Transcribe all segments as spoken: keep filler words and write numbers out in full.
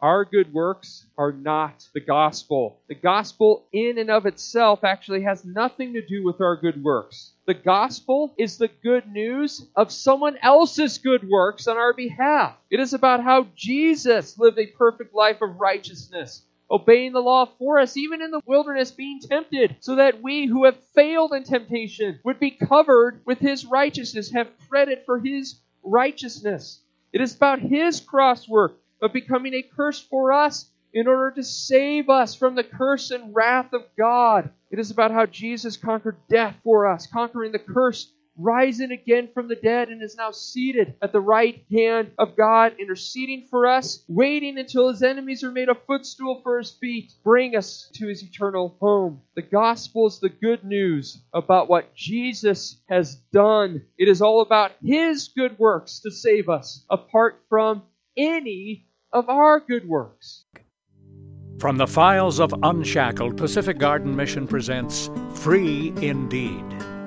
Our good works are not the gospel. The gospel in and of itself actually has nothing to do with our good works. The gospel is the good news of someone else's good works on our behalf. It is about how Jesus lived a perfect life of righteousness, obeying the law for us, even in the wilderness being tempted, so that we who have failed in temptation would be covered with His righteousness, have credit for His righteousness. It is about His cross work of becoming a curse for us in order to save us from the curse and wrath of God. It is about how Jesus conquered death for us, conquering the curse, rising again from the dead, and is now seated at the right hand of God, interceding for us, waiting until His enemies are made a footstool for His feet, bring us to His eternal home. The gospel is the good news about what Jesus has done. It is all about His good works to save us, apart from any of our good works. From the files of Unshackled, Pacific Garden Mission presents Free Indeed.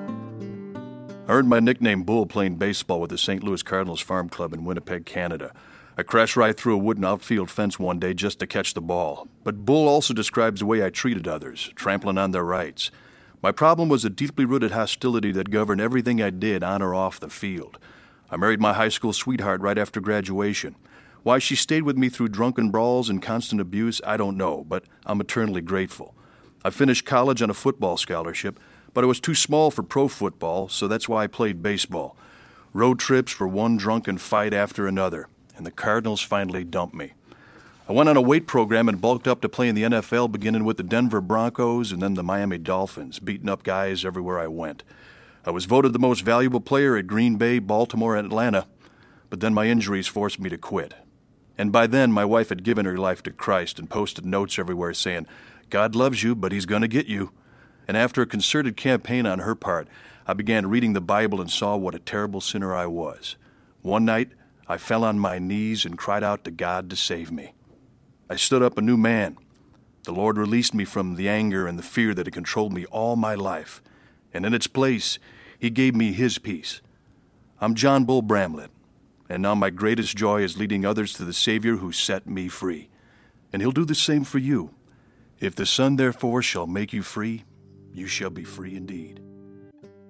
I earned my nickname Bull playing baseball with the Saint Louis Cardinals Farm Club in Winnipeg, Canada. I crashed right through a wooden outfield fence one day just to catch the ball. But Bull also describes the way I treated others, trampling on their rights. My problem was a deeply rooted hostility that governed everything I did on or off the field. I married my high school sweetheart right after graduation. Why she stayed with me through drunken brawls and constant abuse, I don't know, but I'm eternally grateful. I finished college on a football scholarship, but I was too small for pro football, so that's why I played baseball. Road trips were one drunken fight after another, and the Cardinals finally dumped me. I went on a weight program and bulked up to play in the N F L, beginning with the Denver Broncos and then the Miami Dolphins, beating up guys everywhere I went. I was voted the most valuable player at Green Bay, Baltimore, and Atlanta, but then my injuries forced me to quit. And by then, my wife had given her life to Christ and posted notes everywhere saying, "God loves you, but He's going to get you." And after a concerted campaign on her part, I began reading the Bible and saw what a terrible sinner I was. One night, I fell on my knees and cried out to God to save me. I stood up a new man. The Lord released me from the anger and the fear that had controlled me all my life. And in its place, He gave me His peace. I'm John Bull Bramlett, and now my greatest joy is leading others to the Savior who set me free. And He'll do the same for you. If the Son therefore shall make you free, you shall be free indeed.